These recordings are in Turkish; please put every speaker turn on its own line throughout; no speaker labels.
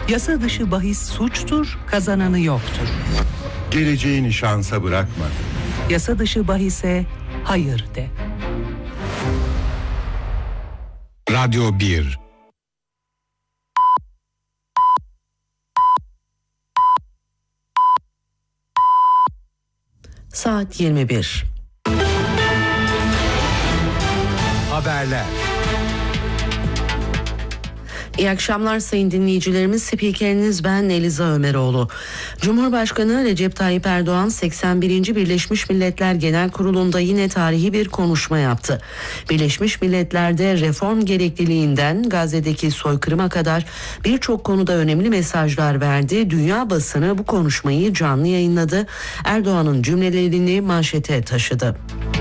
Yasa dışı bahis suçtur, kazananı yoktur.
Geleceğini şansa bırakma.
Yasa dışı bahise hayır de.
Radyo 1.
Saat 21.
Haberler.
İyi akşamlar sayın dinleyicilerimiz. Spikeriniz ben Eliza Ömeroğlu. Cumhurbaşkanı Recep Tayyip Erdoğan 81. Birleşmiş Milletler Genel Kurulu'nda yine tarihi bir konuşma yaptı. Birleşmiş Milletler'de reform gerekliliğinden Gazze'deki soykırıma kadar birçok konuda önemli mesajlar verdi. Dünya basını bu konuşmayı canlı yayınladı. Erdoğan'ın cümlelerini manşete taşıdı.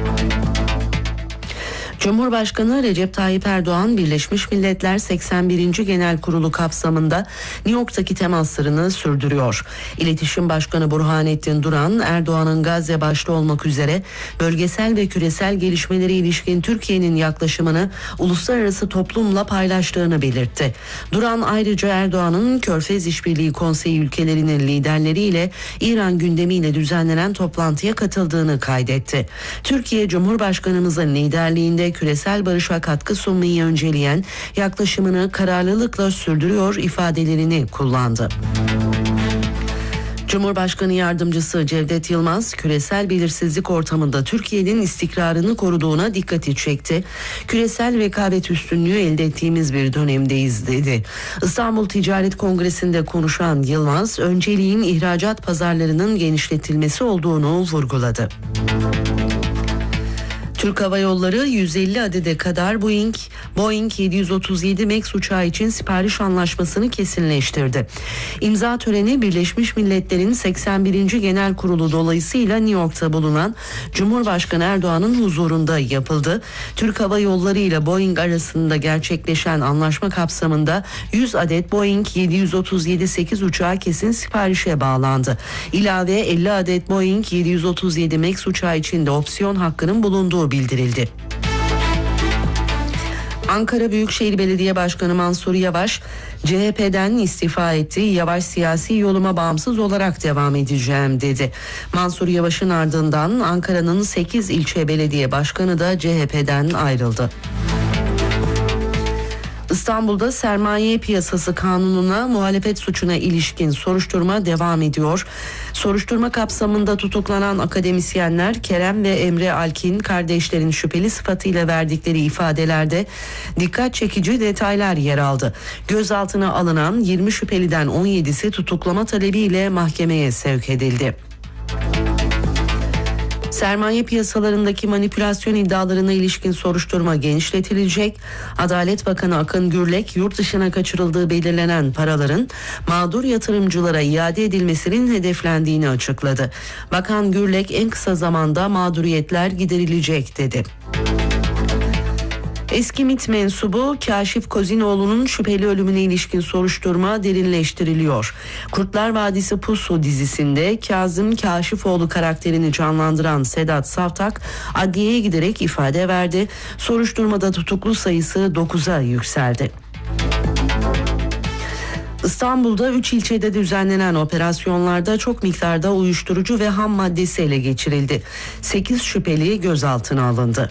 Cumhurbaşkanı Recep Tayyip Erdoğan, Birleşmiş Milletler 81. Genel Kurulu kapsamında New York'taki temaslarını sürdürüyor. İletişim Başkanı Burhanettin Duran, Erdoğan'ın Gazze başta olmak üzere bölgesel ve küresel gelişmelere ilişkin Türkiye'nin yaklaşımını uluslararası toplumla paylaştığını belirtti. Duran ayrıca Erdoğan'ın Körfez İşbirliği Konseyi ülkelerinin liderleriyle İran gündemiyle düzenlenen toplantıya katıldığını kaydetti. Türkiye, Cumhurbaşkanımızın liderliğinde küresel barışa katkı sunmayı önceleyen yaklaşımını kararlılıkla sürdürüyor ifadelerini kullandı. Cumhurbaşkanı Yardımcısı Cevdet Yılmaz, küresel belirsizlik ortamında Türkiye'nin istikrarını koruduğuna dikkati çekti. Küresel rekabet üstünlüğü elde ettiğimiz bir dönemdeyiz dedi. İstanbul Ticaret Kongresi'nde konuşan Yılmaz, önceliğin ihracat pazarlarının genişletilmesi olduğunu vurguladı. Türk Hava Yolları 150 adede kadar Boeing 737 MAX uçağı için sipariş anlaşmasını kesinleştirdi. İmza töreni Birleşmiş Milletler'in 81. Genel Kurulu dolayısıyla New York'ta bulunan Cumhurbaşkanı Erdoğan'ın huzurunda yapıldı. Türk Hava Yolları ile Boeing arasında gerçekleşen anlaşma kapsamında 100 adet Boeing 737-8 uçağı kesin siparişe bağlandı. İlave 50 adet Boeing 737 MAX uçağı için de opsiyon hakkının bulunduğu bildirildi. Ankara Büyükşehir Belediye Başkanı Mansur Yavaş, CHP'den istifa etti. Yavaş, siyasi yoluma bağımsız olarak devam edeceğim dedi. Mansur Yavaş'ın ardından Ankara'nın 8 ilçe belediye başkanı da CHP'den ayrıldı. İstanbul'da sermaye piyasası kanununa muhalefet suçuna ilişkin soruşturma devam ediyor. Soruşturma kapsamında tutuklanan akademisyenler Kerem ve Emre Alkin kardeşlerin şüpheli sıfatıyla verdikleri ifadelerde dikkat çekici detaylar yer aldı. Gözaltına alınan 20 şüpheliden 17'si tutuklama talebiyle mahkemeye sevk edildi. Sermaye piyasalarındaki manipülasyon iddialarına ilişkin soruşturma genişletilecek. Adalet Bakanı Akın Gürlek, yurt dışına kaçırıldığı belirlenen paraların mağdur yatırımcılara iade edilmesinin hedeflendiğini açıkladı. Bakan Gürlek, en kısa zamanda mağduriyetler giderilecek dedi. Eski MİT mensubu Kaşif Kozinoğlu'nun şüpheli ölümüne ilişkin soruşturma derinleştiriliyor. Kurtlar Vadisi Pusu dizisinde Kazım Kaşifoğlu karakterini canlandıran Sedat Savtak adliyeye giderek ifade verdi. Soruşturmada tutuklu sayısı 9'a yükseldi. İstanbul'da 3 ilçede düzenlenen operasyonlarda çok miktarda uyuşturucu ve ham maddesi ele geçirildi. 8 şüpheli gözaltına alındı.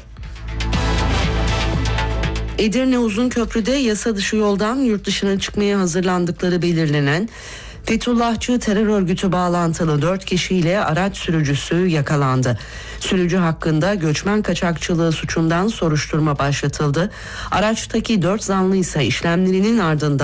Edirne Uzunköprü'de yasa dışı yoldan yurt dışına çıkmaya hazırlandıkları belirlenen Fethullahçı terör örgütü bağlantılı 4 kişiyle araç sürücüsü yakalandı. Sürücü hakkında göçmen kaçakçılığı suçundan soruşturma başlatıldı. Araçtaki 4 zanlı ise işlemlerinin ardından